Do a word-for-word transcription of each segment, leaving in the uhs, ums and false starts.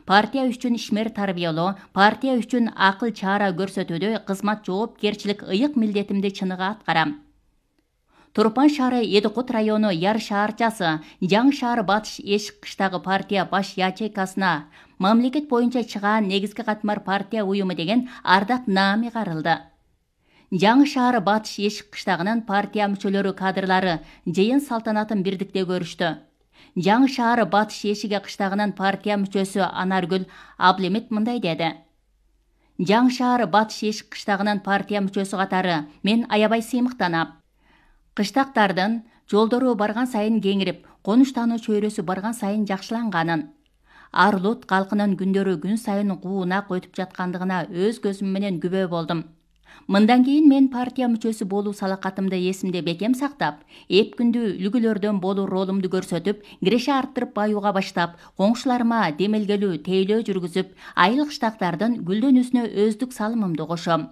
партия үчүн ишмер тарбиялоо, партия үчүн акыл чара көрсөтүүдө кызмат жоопкерчилик ыйык милдетимди чыныгы аткарам. Турпан шаары Эдикут району Яр шаарчасы Жаңы шаар Батыш Эшик кыштагы партия баш ячейкасына мамлекет боюнча чыгаан негизги катмар партия уюму деген ардак наами карылды. Жаңы шаар Батыш Эшик кыштагынын партия мүчөлөрү кадрлары жыйын салтанатын бирдикте көрүштү. Жаңы шаар Батыш Эшиге кыштагынын партия мүчөсү Анаргүл Аблемит мындай деди. Жаңы шаар Батыш Эшик кыштагынын партия мүчөсү катары мен аябай сыймыктанам. Кыштактардын жолдору барган сайын кеңирип, конуштануу чөйрөсү барган сайын жакшыланганын, Арлут калкынын күндөрү күн сайын куунак өтүп жаткандыгына өз көзүм менен күбө болдум. Мындан кийин мен партия мүчөсү болуу салакатымды эсимде бекем сактап, эп күндү үлгүлөрдөн болуу ролумду көрсөтүп, киреше арттырып баюуга баштап, коңшуларыма демелгелүү тейлөө жүргүзүп, айыл кыштактардын гүлдөнүүсүнө өздүк салымымды кошом.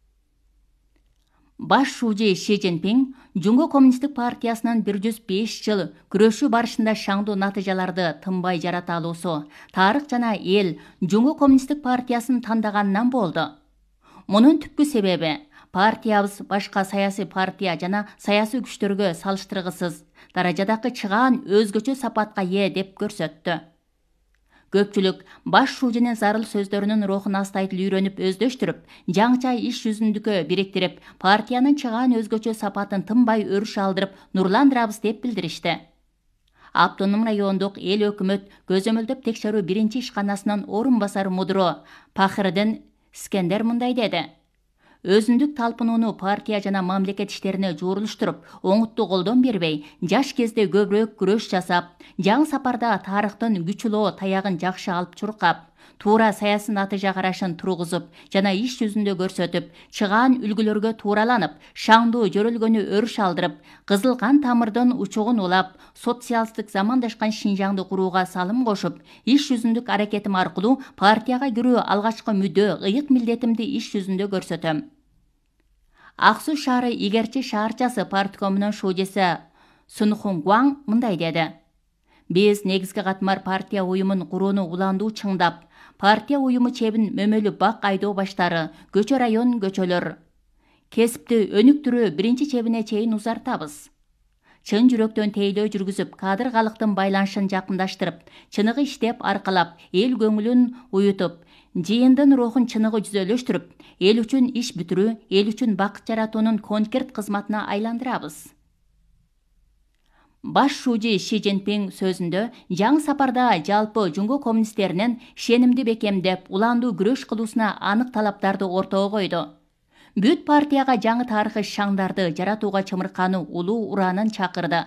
Баш шужи Ши Цзиньпин Жумгу коммунисттик партиясынын бир жүз беш жыл күрөшүү барышында шаңдуу натыйжаларды тынбай жарата алуусу, тарых жана эл Жумгу коммунисттик партиясын тандаганынан болду. Мунун түпкү себеби партиябыз башка саясий партия жана саясий күчтөргө салыштыргысыз даражадагы чыгаан өзгөчө сапатка ээ деп көрсөттү. Көпчүлүк баш шужинин зарыл сөздөрүнүн рухун астайыл үйрөнүп өздөштүрүп, жаңыча иш жүзүндүккө бириктирип, партиянын чыгаан өзгөчө сапатын тынбай өрүш алдырып, нурландырабыз деп билдиришти. Автоном райондук эл өкмөт көзөмөлдөп текшерүү биринчи ишканасынын орун басары мудро Пахырдын Скендер мындай деди. Өзүндүк талпынууну партия жана мамлекет иштерине жуурулуштуруп, оңуттуу колдон бербей, жаш кезде көбүрөөк күрөш жасап, жаңы сапарда тарыхтын күчүлөө таягын жакшы алып чуркап, туура саясий натыйжа карашын тургузуп жана иш жүзүндө көрсөтүп, чыгаан үлгүлөргө туураланып, шаңдуу жөрөлгөнү өрүш алдырып, кызыл кан тамырдын учугун улап, социалисттик замандашкан Шинжаңды курууга салым кошуп, иш жүзүндүк аракетим аркылуу партияга кирүү алгачкы мүдө, ыйык милдетимди иш жүзүндө көрсөтөм. Ак Суу шаары Игерчи шаарчасы парткомунун шужиси Сунхун Гуаң мындай деди. Биз негизги катмар партия уюмун курууну уландуу чыңдап, партия уюму чебин мөмөлүү бак айдоо баштары, көчө район көчөлөр, кесипти өнүктүрүү биринчи чебине чейин узартабыз. Чын жүрөктөн тейлөө жүргүзүп, кадыр калктын байланышын жакындаштырып, чыныгы иштеп аркалап, эл көңүлүн уютуп, жыйындын рухун чыныгы жүзөлөштүрүп, эл үчүн иш бүтүрүү, эл үчүн бакыт жаратуунун конкрет кызматына айландырабыз. Баш шужи Ши Цзиньпин сөзүндө жаңы сапарда жалпы Жумгу коммунисттеринин шенимди бекемдеп, уландуу күрөш кылуусуна анык талаптарды ортого койду. Бүт партияга жаңы тарыхый шаңдарды жаратууга чымыркануу улуу ураанын чакырды.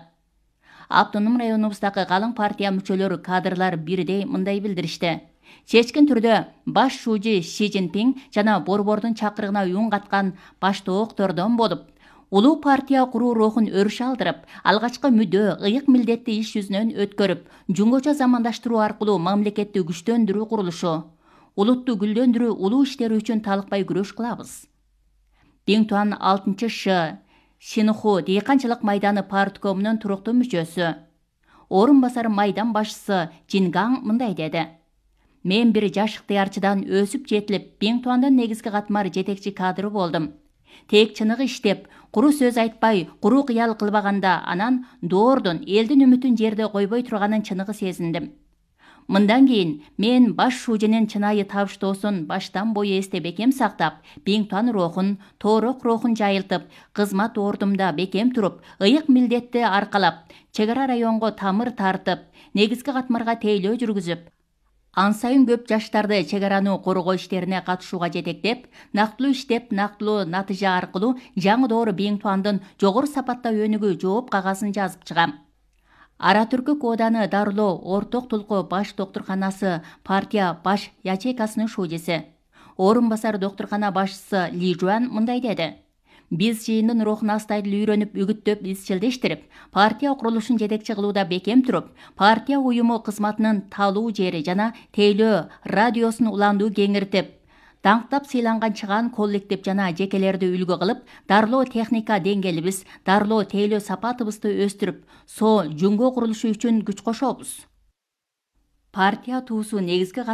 Автоном районубуздагы калың партия мүчөлөрү кадрлар бирдей мындай билдиришти. Чечкен түрдө баш шужи Ши Цзиньпин жана борбордун чакырыгына үн каткан баштооктордон болуп, улуу партия куруу рухун өрүш алдырып, алгачкы мүдө, ыйык милдетти иш жүзүнөн өткөрүп, жуңгочо замандаштыруу аркылуу мамлекетти күчтөндүрүү курулушу, улутту гүлдөндүрүү улуу иштери үчүн талыкпай күрөш кылабыз. Биңтуан алтынчы Ш Шинху дыйканчылык майданы парткомунун туруктуу мүчөсү, орун басары майдан башчысы Жингаң мындай деди. Мен бир жаш ыктыярчыдан өсүп жетилип, Биңтуандын негизги катмар жетекчи кадры болдум. Тек чыныгы иштеп, куру сөз айтпай, куру кыял кылбаганда, анан доордун элдин үмүтүн жерде койбой турганын чыныгы сезиндим. Мындан кийин мен баш шужинин чынайы табыштоосун баштан бою эсте бекем сактап, Биңтуан рухун, тоорок рухун жайылтып, кызмат ордумда бекем туруп, ыйык милдетти аркалап, чек ара районго тамыр тартып, негизги катмарга тейлөө жүргүзүп, ан сайын көп жаштарды чек араны коргоо иштерине катышууга жетектеп, нактылуу иштеп, нактылуу натыйжа аркылуу жаңы доор Биңтуандын жогору сапатта өнүгүү жооп кагазын жазып чыгам. Ара Түркү Кооданы Дарылоо Орток Тулку баш доктурканасы партия баш ячейкасынын шужиси, орун басар доктуркана башчысы Ли Жуан мындай деди. Биз жыйындын рухун астайыл үйрөнүп, үгүттөп, изчилдештирип, партия курулушун жетекчи кылууда бекем туруп, партия уюму кызматынын талуу жери жана тейлөө радиосун уландуу кеңиртип, даңктап сыйланган чыгаан коллектив жана жекелерди үлгү кылып, дарылоо техника деңгээлибиз, дарылоо тейлөө сапатыбызды өстүрүп, со жуңгу курулушу үчүн күч кошобуз. Партия туусу негизги